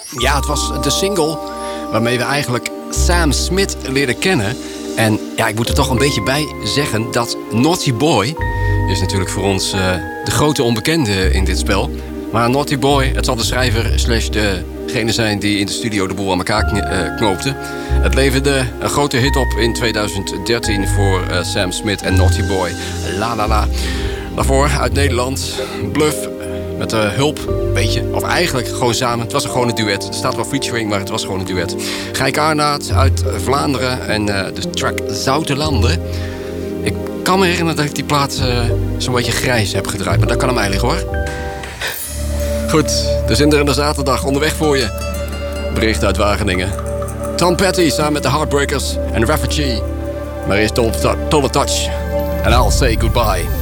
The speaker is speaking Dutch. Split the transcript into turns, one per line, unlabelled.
Ja, het was de single waarmee we eigenlijk Sam Smith leren kennen. En ja, ik moet er toch een beetje bij zeggen dat Naughty Boy is natuurlijk voor ons de grote onbekende in dit spel. Maar Naughty Boy, het zal de schrijver / degene zijn die in de studio de boel aan elkaar knoopte. Het leverde een grote hit op in 2013 voor Sam Smith en Naughty Boy. La La La. Daarvoor uit Nederland, Bluff met de hulp, weet je, of eigenlijk gewoon samen. Het was gewoon een duet. Er staat wel featuring, maar het was gewoon een duet. Gijk Arnaert uit Vlaanderen en de track Zoute Landen. Ik kan me herinneren dat ik die plaat zo'n beetje grijs heb gedraaid, maar dat kan aan mij liggen, hoor. Goed, de zinderende zaterdag onderweg voor je. Bericht uit Wageningen. Tom Petty samen met de Heartbreakers en Refugee. Maar eerst Tolle Touch. And I'll say goodbye.